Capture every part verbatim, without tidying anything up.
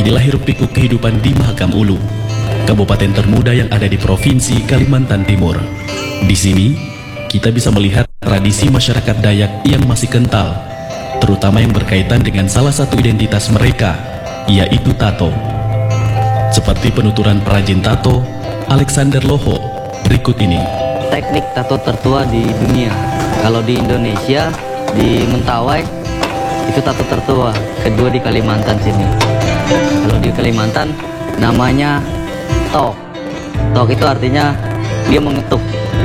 Inilah hiruk-pikuk kehidupan di Mahakam Ulu, kabupaten termuda yang ada di Provinsi Kalimantan Timur. Di sini, kita bisa melihat tradisi masyarakat Dayak yang masih kental, terutama yang berkaitan dengan salah satu identitas mereka, yaitu tato. Seperti penuturan perajin tato, Alexander Loho, berikut ini. Teknik tato tertua di dunia. Kalau di Indonesia, di Mentawai, itu tato tertua. Kedua di Kalimantan sini. Kalau di Kalimantan, namanya tok. Tok itu artinya dia mengetuk.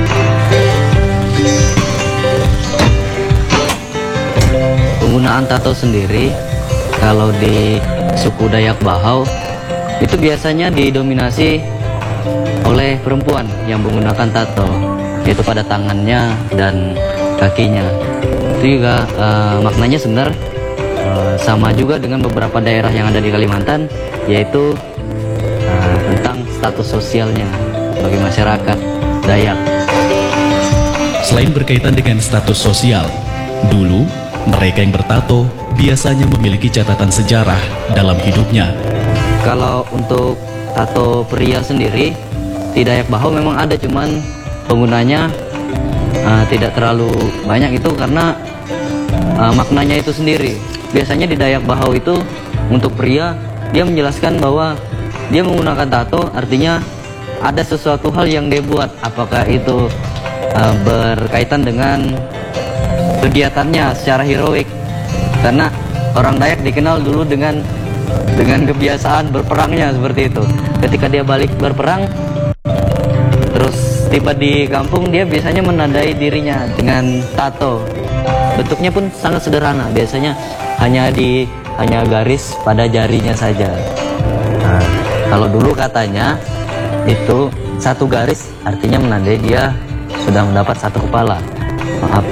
Penggunaan tato sendiri, kalau di suku Dayak Bahau, itu biasanya didominasi oleh perempuan yang menggunakan tato, yaitu pada tangannya dan kakinya. Itu juga uh, maknanya sebenarnya uh, sama juga dengan beberapa daerah yang ada di Kalimantan, yaitu uh, tentang status sosialnya bagi masyarakat Dayak. Selain berkaitan dengan status sosial, dulu mereka yang bertato biasanya memiliki catatan sejarah dalam hidupnya. Kalau untuk tato pria sendiri, di Dayak Bahau memang ada, cuman penggunanya uh, tidak terlalu banyak itu karena uh, maknanya itu sendiri. Biasanya di Dayak Bahau itu untuk pria, dia menjelaskan bahwa dia menggunakan tato artinya ada sesuatu hal yang dia buat, apakah itu uh, berkaitan dengan kegiatannya secara heroik, karena orang Dayak dikenal dulu dengan dengan kebiasaan berperangnya seperti itu. Ketika dia balik berperang, terus tiba di kampung, dia biasanya menandai dirinya dengan tato. Bentuknya pun sangat sederhana, biasanya hanya di hanya garis pada jarinya saja. Nah, kalau dulu katanya itu satu garis artinya menandai dia sudah mendapat satu kepala. Maaf.